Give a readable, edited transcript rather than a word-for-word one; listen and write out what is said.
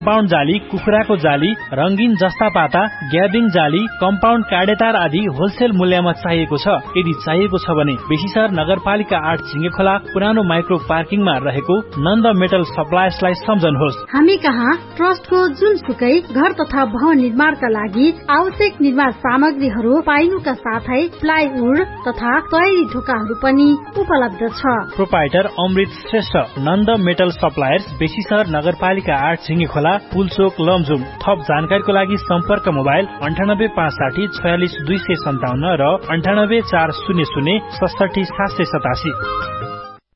Compound जाली, कुखुराको जाली, रंगीन जस्ता पाता, ग्याबिङ जाली, कम्पाउन्ड काडेतार आदि होलसेल मूल्यमा चाहिएको छ। यदि चाहिएको छ भने बेसीसर नगरपालिका 8 झिंगेखोला पुरानो माइक्रो पार्किङमा रहेको नन्द मेटल सप्लायर्सलाई सम्झनुहोस्। हामी कहाँ ट्रस्टको जुनसुकै घर तथा भवन निर्माणका लागि आवश्यक निर्माण सामग्रीहरू पाइनुका साथै प्लाइवुड तथा तयारी ढोकाहरू पनि उपलब्ध छ। प्रोपाइटर अमृत श्रेष्ठ, नन्द मेटल सप्लायर्स, बेसीसर नगरपालिका 8 झिंगेखोला, पुलचोक, लमजुङ। थप जानकारीको लागि सम्पर्क मोबाइल 9856 46 257 र 98 400 66 787।